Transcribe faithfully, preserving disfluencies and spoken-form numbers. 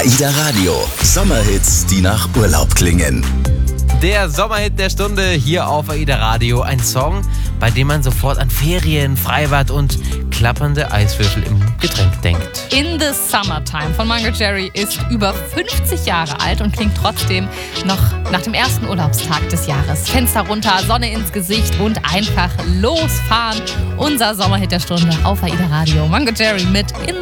AIDA Radio. Sommerhits, die nach Urlaub klingen. Der Sommerhit der Stunde hier auf AIDA Radio. Ein Song, bei dem man sofort an Ferien, Freibad und klappernde Eiswürfel im Getränk denkt. In the Summertime von Mango Jerry ist über fünfzig Jahre alt und klingt trotzdem noch nach dem ersten Urlaubstag des Jahres. Fenster runter, Sonne ins Gesicht und einfach losfahren. Unser Sommerhit der Stunde auf AIDA Radio. Mango Jerry mit In